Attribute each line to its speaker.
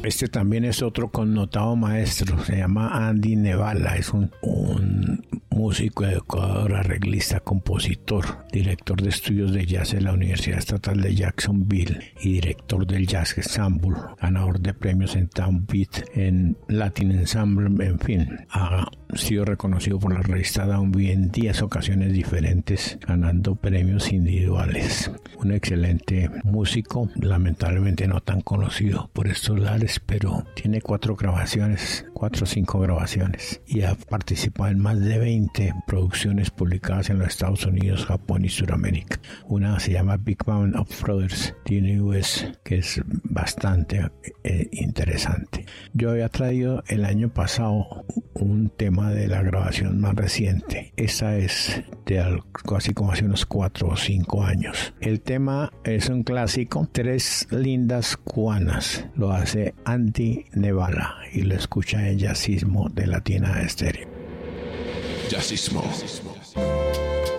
Speaker 1: Este también es otro connotado maestro, se llama Andy Nevala, es un músico, educador, arreglista, compositor, director de estudios de jazz en la Universidad Estatal de Jacksonville y director del Jazz Ensemble, ganador de premios en Town Beat, en Latin Ensemble, en fin. Ha sido reconocido por la revista Down Beat en 10 ocasiones diferentes, ganando premios individuales. Un excelente músico, lamentablemente no tan conocido por estos lares, pero tiene 4 o 5 grabaciones y ha participado en más de 20 producciones publicadas en los Estados Unidos, Japón y Sudamérica. Una se llama Big Band of Brothers de US, que es bastante interesante. Yo había traído el año pasado un tema de la grabación más reciente. Esta es de algo así como hace unos 4 o 5 años. El tema es un clásico, Tres lindas cubanas. Lo hace Andy Nevala y lo escucha en Jazzismo de Latina Estéreo.
Speaker 2: Jazzismo.